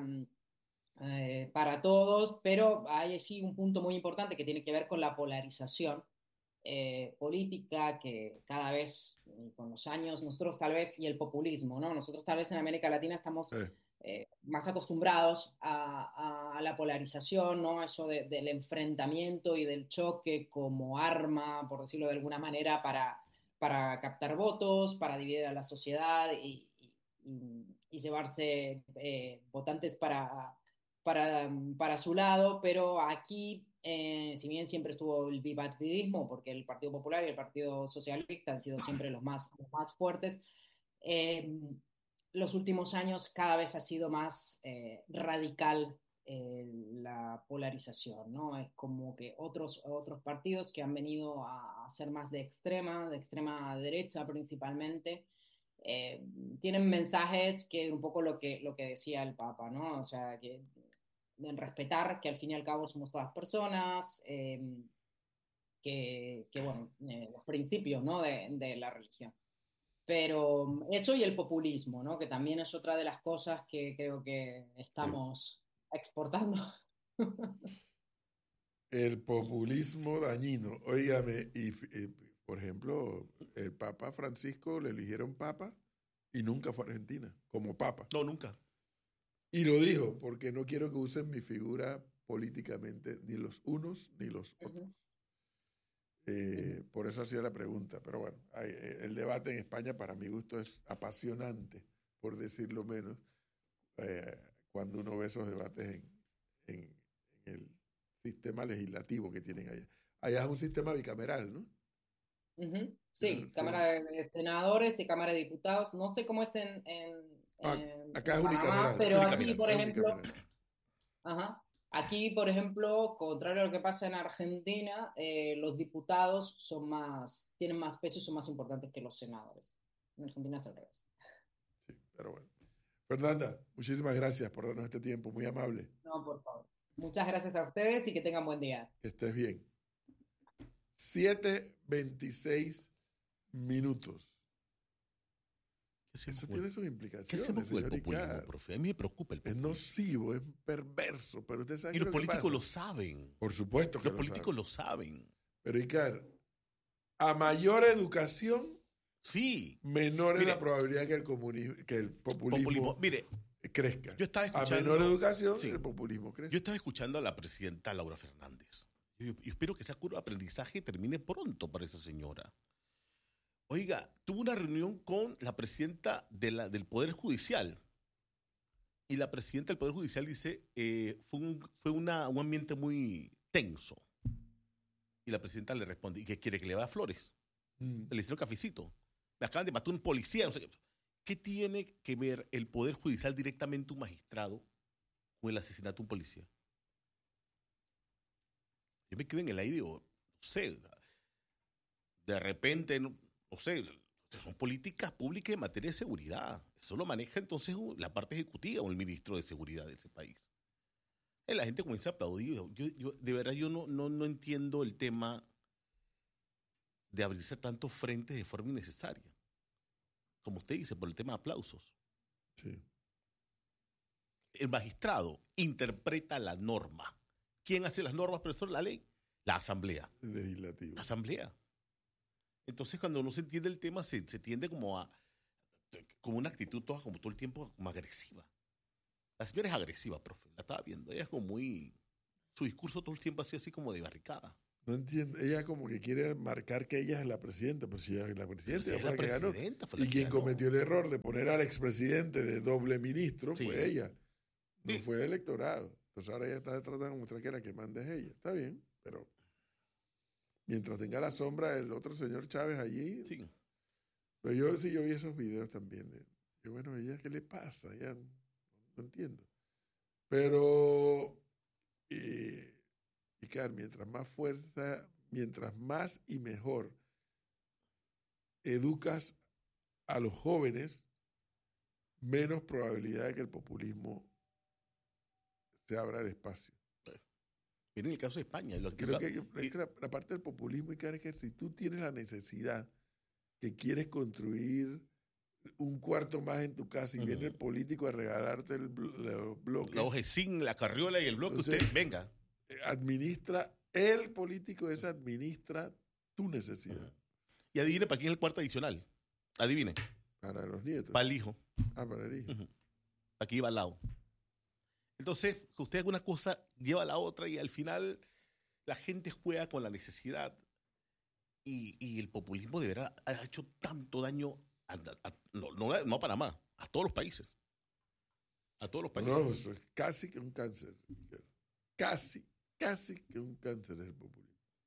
para todos, pero hay sí un punto muy importante que tiene que ver con la polarización política, que cada vez con los años, nosotros tal vez, y el populismo, ¿no? Nosotros tal vez en América Latina estamos más acostumbrados a la polarización, ¿no? Eso del enfrentamiento y del choque como arma, por decirlo de alguna manera, para captar votos, para dividir a la sociedad y llevarse votantes para su lado, pero aquí, si bien siempre estuvo el bipartidismo, porque el Partido Popular y el Partido Socialista han sido siempre los más fuertes, eh, los últimos años cada vez ha sido más radical la polarización, ¿no? Es como que otros partidos que han venido a ser más de extrema derecha principalmente, eh, tienen mensajes que un poco lo que decía el Papa, ¿no? O sea, que en respetar que al fin y al cabo somos todas personas, bueno, los principios, ¿no? de la religión. Pero eso y el populismo, ¿no? Que también es otra de las cosas que creo que estamos exportando. El populismo dañino. Óigame, por ejemplo, el Papa Francisco le eligieron papa y nunca fue a Argentina como papa. No, nunca. Y lo dijo, porque no quiero que usen mi figura políticamente, ni los unos ni los otros. Por eso hacía la pregunta. Pero bueno, el debate en España, para mi gusto, es apasionante, por decirlo menos, cuando uno ve esos debates en el sistema legislativo que tienen allá. Allá es un sistema bicameral, ¿no? Sí, Cámara de Senadores y Cámara de Diputados. No sé cómo es acá es Panamá, unicameral. pero Unicameral. aquí, por Es ejemplo, unicameral. ajá, aquí, por ejemplo, contrario a lo que pasa en Argentina, los diputados tienen más peso y son más importantes que los senadores. En Argentina es al revés. Sí, pero bueno. Fernanda, muchísimas gracias por darnos este tiempo, muy amable. No, por favor. Muchas gracias a ustedes y que tengan buen día. Que estés bien. 7:26 minutos. Eso tiene sus ¿Qué implicaciones, hacemos con el señor populismo, Icahn. profe? A mí me preocupa el Es populismo. nocivo, es perverso, pero usted sabe Y qué los es lo que políticos pasa. lo saben. Por supuesto que Los lo políticos saben. lo saben. Pero Icahn, a mayor educación, Sí. menor es Mire, la probabilidad que el populismo Mire, crezca. yo estaba A escuchando. menor educación, Sí. el populismo crece. Yo estaba escuchando a la presidenta Laura Fernández. Yo espero que esa curva de aprendizaje termine pronto para esa señora. Oiga, tuvo una reunión con la presidenta del Poder Judicial. Y la presidenta del Poder Judicial dice, fue un ambiente muy tenso. Y la presidenta le responde, ¿y qué quiere que le vaya flores? Le hicieron cafecito. Me acaban de matar un policía, no sé qué. ¿Qué tiene que ver el Poder Judicial directamente un magistrado con el asesinato de un policía? Yo me quedo en el aire y digo, no sé, de repente, no sé, son políticas públicas en materia de seguridad. Eso lo maneja entonces la parte ejecutiva o el ministro de Seguridad de ese país. Y la gente comienza a aplaudir. De verdad, yo no entiendo el tema de abrirse tantos frentes de forma innecesaria. Como usted dice, por el tema de aplausos. Sí. El magistrado interpreta la norma. ¿Quién hace las normas, profesor? La ley. La asamblea. Legislativo. La asamblea. Entonces, cuando no se entiende el tema, se tiende como una actitud como todo el tiempo como agresiva. La señora es agresiva, profe. La estaba viendo. Ella es como muy su discurso todo el tiempo ha sido así como de barricada. No entiendo. Ella como que quiere marcar que ella es la presidenta, pero si ella es la presidenta, Si ella es fue la la que ganó. presidenta, fue la Y que quien ganó. cometió el error de poner al expresidente de doble ministro Sí. fue ella. No Sí. fue el electorado. Entonces ahora ella está tratando de mostrar que la que manda es ella. Está bien, pero mientras tenga la sombra del otro señor Chávez allí. Sí. Pero yo vi esos videos también. Que bueno, ella, ¿qué le pasa? Ya no entiendo. Pero, y claro, mientras más fuerza, mientras más y mejor educas a los jóvenes, menos probabilidad de que el populismo se abra el espacio. Miren el caso de España. Creo que es que la parte del populismo, y claro, es que si tú tienes la necesidad que quieres construir un cuarto más en tu casa y viene el político a regalarte los bloques, la hojesin, la carriola y el bloque, Entonces, usted venga. el político administra tu necesidad. Y adivine para quién es el cuarto adicional. Adivine. Para los nietos. Para el hijo. Para el hijo. Aquí va al lado. Entonces, usted haga una cosa, lleva a la otra y al final la gente juega con la necesidad y el populismo de verdad ha hecho tanto daño no a Panamá, a todos los países. A todos los países. No, eso es casi que un cáncer. Casi que un cáncer es el populismo.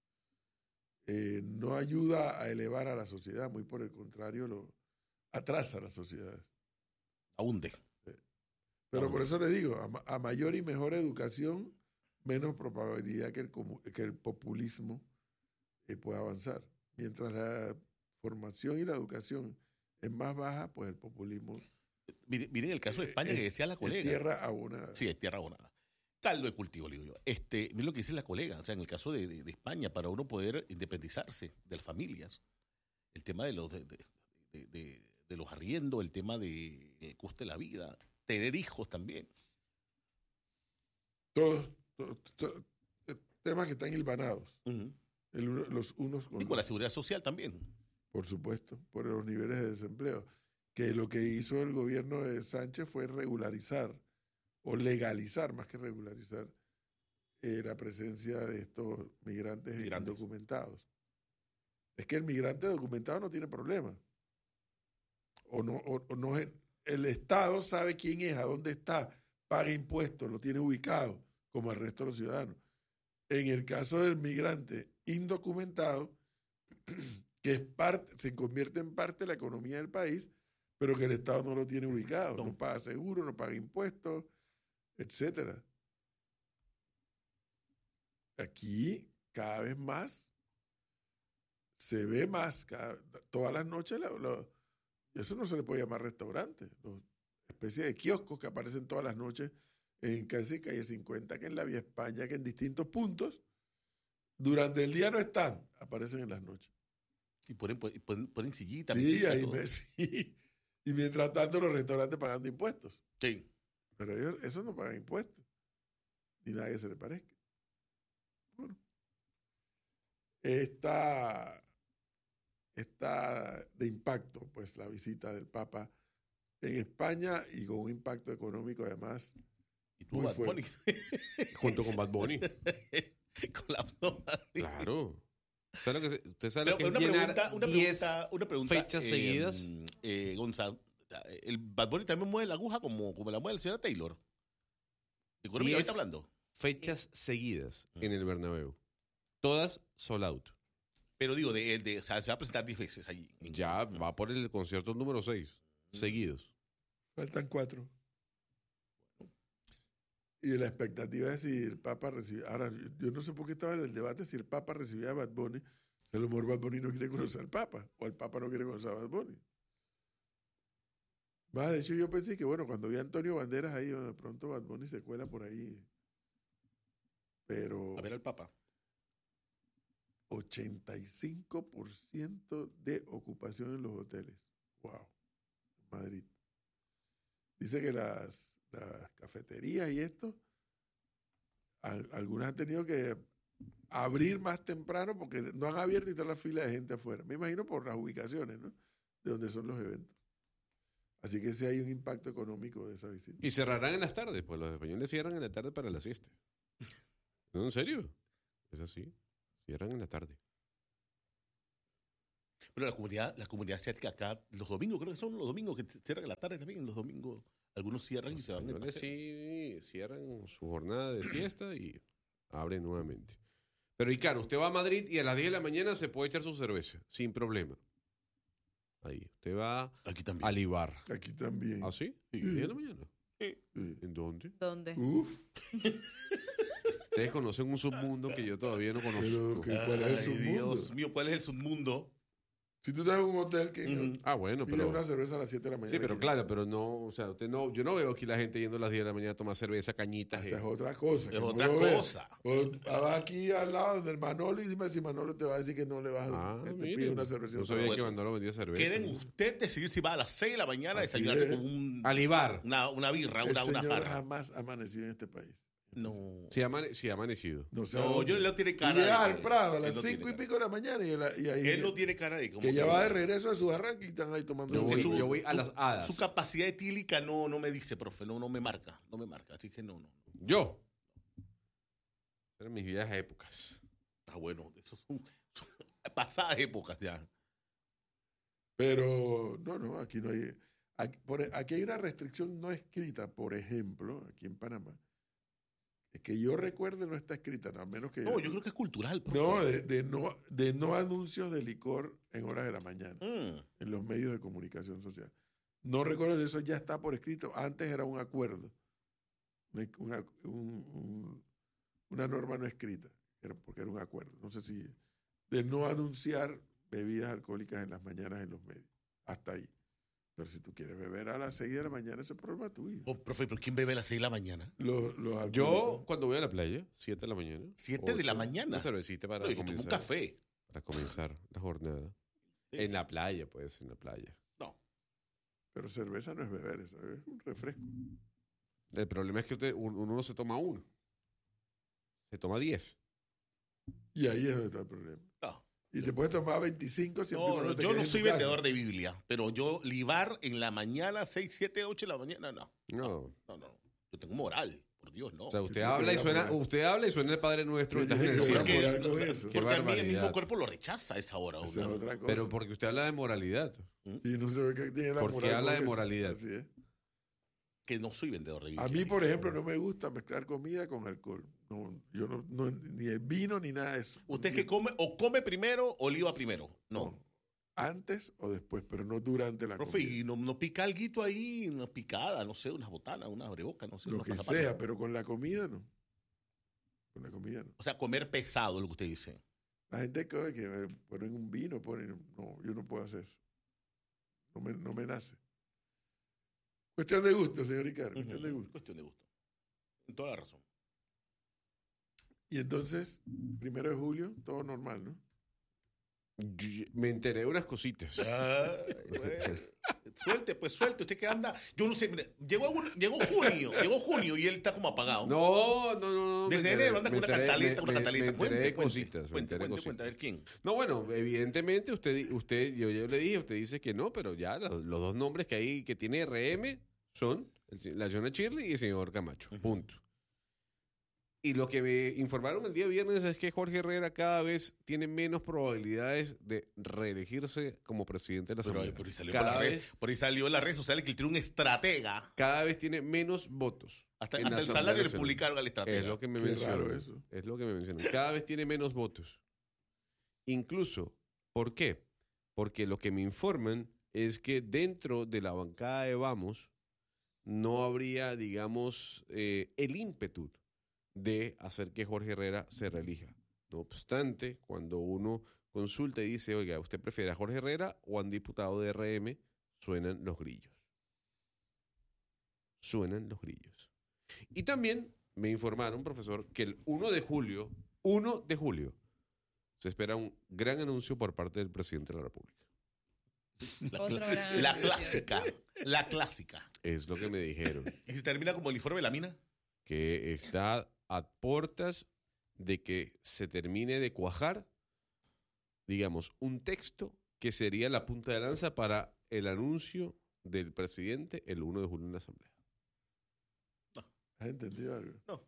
No ayuda a elevar a la sociedad, muy por el contrario, lo atrasa a la sociedad. Hunde. Pero por eso le digo, a mayor y mejor educación, menos probabilidad que el populismo pueda avanzar. Mientras la formación y la educación es más baja, pues el populismo... Miren el caso de España que decía la colega. Es tierra abonada. Sí, es tierra abonada. Caldo de cultivo, le digo yo. Miren lo que dice la colega. O sea, en el caso de España, para uno poder independizarse de las familias, el tema de los arriendos, el tema del coste de la vida, tener hijos también. Todos temas que están hilvanados. Los unos Y con la seguridad social también. Por supuesto, por los niveles de desempleo. Que lo que hizo el gobierno de Sánchez fue regularizar, o legalizar más que regularizar, la presencia de estos migrantes indocumentados. Es que el migrante documentado no tiene problema. O no es, el Estado sabe quién es, a dónde está, paga impuestos, lo tiene ubicado, como el resto de los ciudadanos. En el caso del migrante indocumentado, que se convierte en parte de la economía del país, pero que el Estado no lo tiene ubicado, no paga seguro, no paga impuestos, etcétera. Aquí, cada vez más, se ve más, todas las noches, eso no se le puede llamar restaurante, especie de kioscos que aparecen todas las noches en casi calle 50, que en la Vía España, que en distintos puntos, durante el día no están, aparecen en las noches. Y ponen sillitas, sí, sí. Y mientras tanto los restaurantes pagando impuestos. Sí. Pero ellos, esos no pagan impuestos. Ni nada que se le parezca. Bueno. Está de impacto, pues, la visita del Papa en España y con un impacto económico, además, y tú, muy Bad Bunny. Junto con Bad Bunny. Con la Claro. ¿Usted sabe lo que es una llenar pregunta, fechas seguidas? Gonzalo, el Bad Bunny también mueve la aguja como la mueve la señora Taylor. Económicamente está hablando. Fechas seguidas en el Bernabéu. Todas sold out. Pero digo, o sea, se va a presentar 10 veces allí. Ya va por el concierto número 6, seguidos. Faltan 4. Y la expectativa es si el Papa recibe... Ahora, yo no sé por qué estaba en el debate si el Papa recibía a Bad Bunny. A lo mejor Bad Bunny no quiere conocer al Papa, o el Papa no quiere conocer a Bad Bunny. Más de hecho, yo pensé que, bueno, cuando vi a Antonio Banderas ahí, de pronto Bad Bunny se cuela por ahí. Pero... A ver al Papa. 85% de ocupación en los hoteles. Wow. Madrid. Dice que las cafeterías y esto, algunas han tenido que abrir más temprano porque no han abierto y está la fila de gente afuera. Me imagino por las ubicaciones, ¿no? De donde son los eventos. Así que sí hay un impacto económico de esa visita. Y cerrarán en las tardes, pues los españoles cierran en la tarde para la siesta. No, ¿en serio? Es así. Cierran en la tarde. Pero la comunidad asiática acá, los domingos, creo que son los domingos que cierran en la tarde también. Los domingos, algunos cierran y se van en Españoles paseo. sí cierran su jornada de siesta y abren nuevamente. Pero, y claro, usted va a Madrid y a las 10 de la mañana se puede echar su cerveza, sin problema. Ahí, usted va Aquí también. al Ibar. Aquí también. ¿Ah, sí? Sí. 10 de la mañana. Sí. ¿En dónde? ¿Dónde? Uf, Ustedes conocen un submundo que yo todavía no conozco. pero ¿cuál es el Ay, submundo? Dios mío, ¿cuál es el submundo? Si tú estás en un hotel que Ujú. Ah, bueno, pide pero... una cerveza a las 7 de la mañana. Sí, pero aquí, claro, pero no, o sea, usted no, yo no veo aquí la gente yendo a las 10 de la mañana a tomar cerveza, cañitas. esa es otra cosa. que Es no otra lo veas. cosa. O vas aquí al lado del Manolo y dime si Manolo te va a decir que no le vas a que te pide mire, una cerveza. no sabía que Bueno, Manolo vendía cerveza. Quieren usted decidir si va a las 6 de la mañana a Así desayunarse es. con Al Ibar. una birra, El una señor jarra. jamás ha amanecido en este país. No. Sí, sí, amanecido. No, sé No, a dónde. yo no tiene Y cara llega de al que- Prado a él las no 5 tiene y cara. pico de la mañana y ahí Él no tiene cara de como que ya va de regreso a su arranque y están ahí tomando Yo un voy, cerveza. yo voy a las hadas. Su capacidad etílica no me dice, profe, no me marca, así que no. Yo. Eran mis viejas épocas. Ah, bueno, eso son pasadas épocas ya. Pero no, aquí no hay. Aquí hay una restricción no escrita, por ejemplo, aquí en Panamá. Es que yo recuerde no está escrita, no, a menos que. No, yo creo que es cultural, profe. No, de no anuncios de licor en horas de la mañana, Mm. en los medios de comunicación social. No recuerdo si eso ya está por escrito. Antes era un acuerdo, una norma no escrita, porque era un acuerdo. No sé si de no anunciar bebidas alcohólicas en las mañanas en los medios. Hasta ahí. Pero si tú quieres beber a las 6 de la mañana, ese es problema tuyo. Oh, profe, ¿pero quién bebe a las 6 de la mañana? Los Yo, alcohólicos. cuando voy a la playa, 7 de la mañana. 7 de la ocho, mañana. Una cervecita para No, yo tomo un comenzar. café. Para comenzar la jornada. Sí. En la playa, pues, en la playa. No. Pero cerveza no es beber, eso es un refresco. El problema es que uno no se toma uno. Se toma 10. Y ahí es donde está el problema. No. Y te puedes tomar 25 siempre y No, cuando te yo quedes no en tu soy casa. vendedor de Biblia, pero yo libar en la mañana, 6, 7, 8 de la mañana, no. No. No. Yo tengo moral, por Dios, no. O sea, usted tiene habla que y ver suena, moral. usted habla y suena el Padre Nuestro. Sí, Estás en tiene el que ver cielo. moral con eso. Porque a mí el barbaridad. mismo cuerpo lo rechaza a esa hora. Esa es ¿no? otra cosa. Pero porque usted habla de moralidad. Y no se ve que tiene la ¿Por qué moral habla con de eso. moralidad? Así es. Que no soy vendedor de Biblia. A mí, por ejemplo, no me gusta mezclar comida con alcohol. No, yo no, ni el vino ni nada de eso. ¿Usted es que come primero o liba primero? No. Antes o después, pero no durante la Profe, comida. y no pica alguito ahí, una picada, no sé, unas botanas, una abreboca, no sé. Lo unos que pasapalos. sea, pero con la comida no. Con la comida no. O sea, comer pesado, lo que usted dice. La gente que ponen un vino, no, yo no puedo hacer eso. No me nace. Cuestión de gusto, señor Ricardo, cuestión de gusto. Cuestión de gusto. En toda la razón. Y entonces, 1 de julio, todo normal, ¿no? Me enteré de unas cositas. Ay, bueno. Suelte. Usted que anda. Yo no sé, mire, llegó junio y él está como apagado. No. Desde enero anda con una cantaleta, Me enteré de cositas. Cuente, a ver quién. No, bueno, evidentemente yo ya le dije, usted dice que no, pero ya los dos nombres que hay que tiene RM son la Jonah Shirley y el señor Camacho. Punto. Y lo que me informaron el día viernes es que Jorge Herrera cada vez tiene menos probabilidades de reelegirse como presidente de la Pero, Asamblea. por ahí salió Cada por salió en las redes sociales que él tiene un estratega. Cada vez tiene menos votos. Hasta en la el Asamblea salario le Nacional. publicaron al estratega. Es lo que me Qué mencionó. raro eso. Es lo que me mencionó. Cada vez tiene menos votos. Incluso, ¿por qué? Porque lo que me informan es que dentro de la bancada de Vamos no habría, digamos, el ímpetu de hacer que Jorge Herrera se reelija. No obstante, cuando uno consulta y dice, oiga, ¿usted prefiere a Jorge Herrera o a un diputado de RM? Suenan los grillos. Suenan los grillos. Y también me informaron, profesor, que el 1 de julio, se espera un gran anuncio por parte del presidente de la República. Otro gran La anuncio. clásica. Es lo que me dijeron. Y se termina como el informe de la mina. Que está a puertas de que se termine de cuajar, digamos, un texto que sería la punta de lanza para el anuncio del presidente el 1 de julio en la Asamblea. ¿Has entendido algo? No.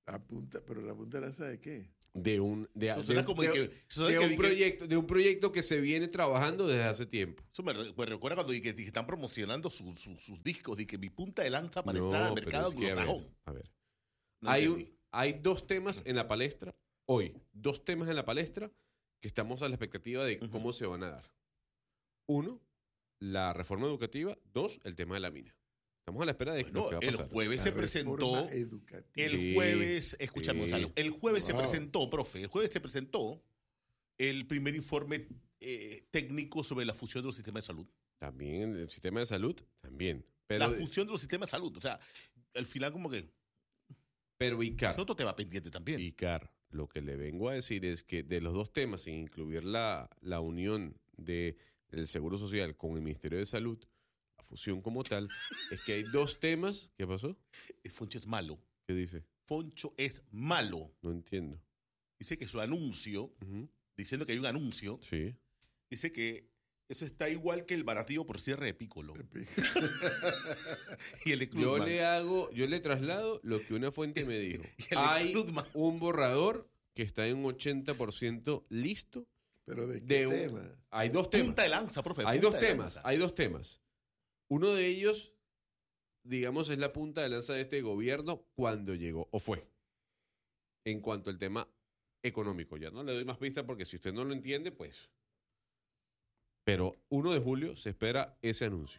Pero la punta de lanza de qué? Eso suena como de un proyecto que se viene trabajando desde hace tiempo. Eso me recuerda cuando que están promocionando sus discos, y que mi punta de lanza para entrar al mercado anglosajón. A ver. No Hay dos temas en la palestra, hoy, que estamos a la expectativa de cómo se van a dar. Uno, la reforma educativa. Dos, el tema de la mina. Estamos a la espera de lo que va a pasar. El jueves se presentó. Escúchame, Gonzalo. El jueves se presentó, profe. El jueves se presentó el primer informe técnico sobre la fusión de los sistemas de salud. También el sistema de salud, también. La fusión de los sistemas de salud. O sea, al final, como que. Pero Icar. Eso otro tema pendiente también. Icar, lo que le vengo a decir es que de los dos temas, sin incluir la unión del Seguro Social con el Ministerio de Salud, fusión como tal, es que hay dos temas. ¿Qué pasó? Foncho es malo. ¿Qué dice? Foncho es malo. No entiendo. Dice que su anuncio, diciendo que hay un anuncio, sí, dice que eso está igual que el baratillo por cierre de Piccolo. Y el de Klutman. Yo le traslado lo que una fuente me dijo. Hay un borrador que está en un 80% listo. ¿Pero de qué tema? Hay dos temas. Punta de lanza, profe. Hay dos temas. Uno de ellos, digamos, es la punta de lanza de este gobierno cuando llegó, o fue, en cuanto al tema económico. Ya no le doy más pistas porque si usted no lo entiende, pues. Pero 1 de julio se espera ese anuncio.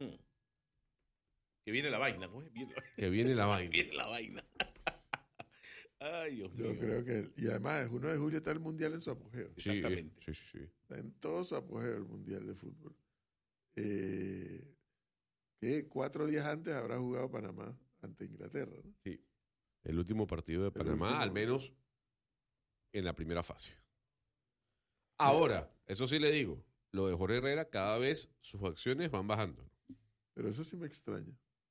Que viene la vaina, ¿no? Que viene la vaina. Viene la vaina. Ay, Dios mío. Yo creo que... Y además, el 1 de julio está el Mundial en su apogeo. Sí, exactamente. Sí. Está en todo su apogeo el Mundial de Fútbol. Que 4 días antes habrá jugado Panamá ante Inglaterra, ¿no? Sí. El último partido de Panamá, al menos en la primera fase. Ahora, eso sí le digo, lo de Jorge Herrera, cada vez sus acciones van bajando. Pero eso sí me extraña.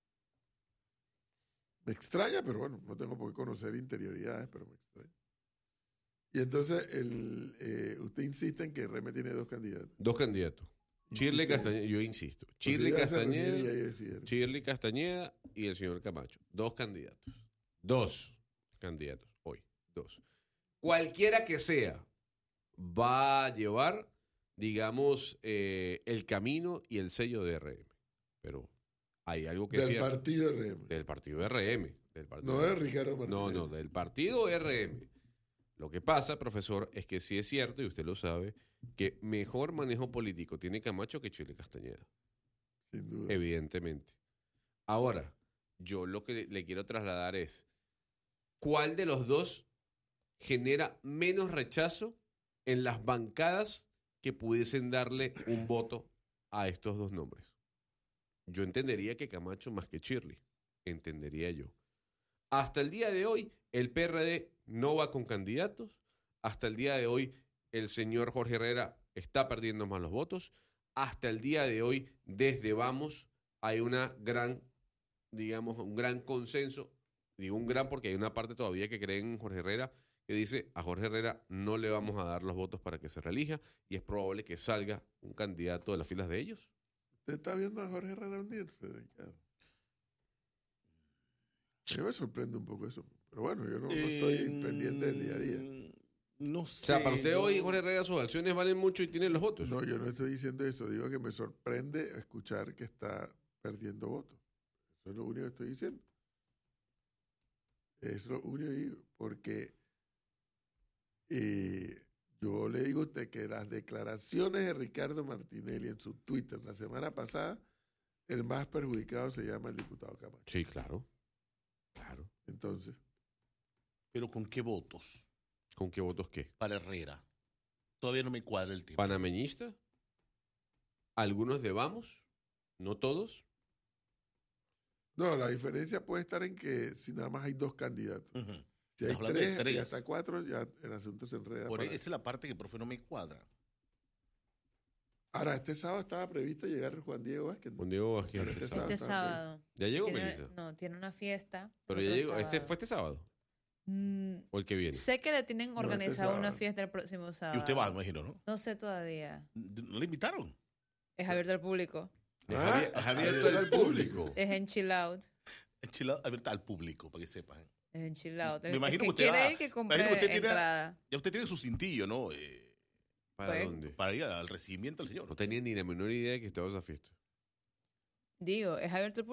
Me extraña, pero bueno, no tengo por qué conocer interioridades, pero me extraña. Y entonces, usted insiste en que Reme tiene 2 candidatos. 2 candidatos. Shirley Castañeda, yo insisto. Shirley Castañeda y el señor Camacho. 2 candidatos. 2 candidatos hoy. 2. Cualquiera que sea va a llevar, digamos, el camino y el sello de RM. Pero hay algo que es cierto. Partido RM. Del partido RM. No de Ricardo Martínez. No, del partido RM. Lo que pasa, profesor, es que sí es cierto, y usted lo sabe, que mejor manejo político tiene Camacho que Shirley Castañeda. Sin duda. Evidentemente. Ahora, yo lo que le quiero trasladar es, ¿cuál de los dos genera menos rechazo en las bancadas que pudiesen darle un voto a estos dos nombres? Yo entendería que Camacho más que Shirley. Entendería yo. Hasta el día de hoy, el PRD no va con candidatos. Hasta el día de hoy, el señor Jorge Herrera está perdiendo más los votos. Hasta el día de hoy, desde Vamos, hay una gran, digamos, un gran consenso. Digo un gran porque hay una parte todavía que cree en Jorge Herrera que dice a Jorge Herrera no le vamos a dar los votos para que se reelija y es probable que salga un candidato de las filas de ellos. ¿Usted está viendo a Jorge Herrera hundirse? Claro. A mí me sorprende un poco eso. Pero bueno, yo no estoy pendiente del día a día. No sé. O sea, para usted hoy, Jorge Herrera, sus acciones valen mucho y tiene los votos. No, yo no estoy diciendo eso. Digo que me sorprende escuchar que está perdiendo votos. Eso es lo único que estoy diciendo. Es lo único que digo. Porque yo le digo a usted que las declaraciones de Ricardo Martinelli en su Twitter la semana pasada, el más perjudicado se llama el diputado Camacho. Sí, claro. Claro. Entonces. ¿Pero con qué votos? ¿Con qué votos qué? Para Herrera. Todavía no me cuadra el tiempo. ¿Panameñista? ¿Algunos de Vamos? ¿No todos? No, la diferencia puede estar en que si nada más hay 2 candidatos. Uh-huh. Si hay 3 y hasta 4, ya el asunto se enreda. Esa es la parte que, profe, no me cuadra. Ahora, este sábado estaba previsto llegar Juan Diego Vázquez. Juan Diego Vázquez. Este sábado. ¿Ya llegó, Melissa? No, tiene una fiesta. Pero ya llegó. ¿Fue este sábado? ¿O el que viene? Sé que le tienen organizado una fiesta el próximo sábado. Y usted va, me imagino, ¿no? No sé todavía. ¿No le invitaron? Es abierto al público. Es abierto al público. Es en Chill Out. En Chill Out, abierto al público, para que sepan. Es en chill out. Me El imagino que que usted quiere va- ir que imagino compre que usted tiene- entrada. Ya usted tiene su cintillo, ¿no? ¿Para Pues, dónde? Para ir al recibimiento del señor. No tenía ni la menor idea de que estaba esa fiesta. Digo, es abierto al